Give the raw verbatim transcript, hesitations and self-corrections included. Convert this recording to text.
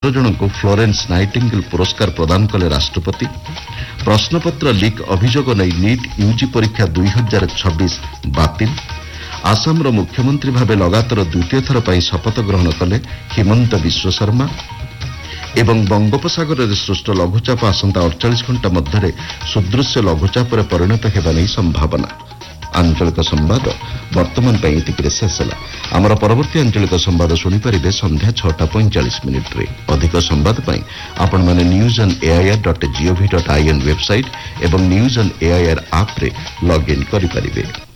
ଜଣଙ୍କୁ Florence Nightingale ପୁରସ୍କାର ପ୍ରଦାନ କଲେ ରାଷ୍ଟ୍ରପତି। ପ୍ରଶ୍ନପତ୍ର ଲିକ୍ ଅଭିଯୋଗ ନେଇ ନିଟ୍ ୟୁଜି ପରୀକ୍ଷା ଦୁଇ ହଜାର ଛବିଶ ବାତିଲ। ଆସାମର ମୁଖ୍ୟମନ୍ତ୍ରୀ ଭାବେ ଲଗାତାର ଦ୍ୱିତୀୟ ଥର ପାଇଁ ଶପଥ ଗ୍ରହଣ କଲେ ହିମନ୍ତ ବିଶ୍ୱ ଶର୍ମା। ଏବଂ ବଙ୍ଗୋପସାଗରରେ ସୃଷ୍ଟ ଲଘୁଚାପ ଆସନ୍ତା ଅଡ଼ଚାଳିଶ ଘଣ୍ଟା ମଧ୍ୟରେ ସୁଦୃଶ୍ୟ ଲଘୁଚାପରେ ପରିଣତ ହେବା ନେଇ ସମ୍ଭାବନା। ଆଞ୍ଚଳିକ ସମ୍ବାଦ ବର୍ତ୍ତମାନ ପାଇଁ ଏତିକିରେ ଶେଷ ହେଲା। ଆମର ପରବର୍ତ୍ତୀ ଆଞ୍ଚଳିକ ସମ୍ବାଦ ଶୁଣିପାରିବେ ସନ୍ଧ୍ୟା ଛଅଟା ପଇଁଚାଳିଶ ମିନିଟ୍ରେ। ଅଧିକ ସମ୍ବାଦ ପାଇଁ ଆପଣମାନେ news on AIR dot GOV dot IN website ଏବଂ ନ୍ୟୁଜ୍ ଅନ୍ ଏଆଇଆର୍ ଆପ୍ରେ ଲଗ୍ଇନ୍ କରିପାରିବେ।